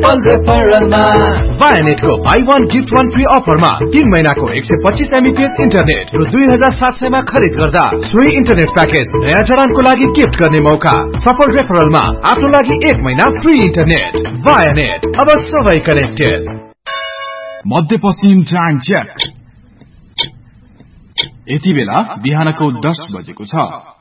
सफल रेफरलमा Vianet को buy one gift one free अफरमा 3 महिनाको 125 MBPS इन्टरनेट रु 2700 मा खरिद गर्दा सोही इन्टरनेट प्याकेज नयाँ जडानको लागि गिफ्ट गर्ने मौका। सफल रेफरलमा आफ्नो लागि 1 महिना फ्री इन्टरनेट। Vianet, अब सबै कनेक्टेड। मध्यपश्चिम टाइम चेक। यति बेला बिहानको 10 बजेको छ।